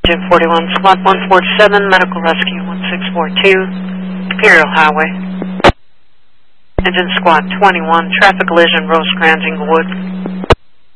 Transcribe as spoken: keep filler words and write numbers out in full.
Engine forty-one, Squad one forty-seven, Medical Rescue one six four two, Imperial Highway. Engine Squad twenty-one, traffic collision, Rosecrans, Inglewood.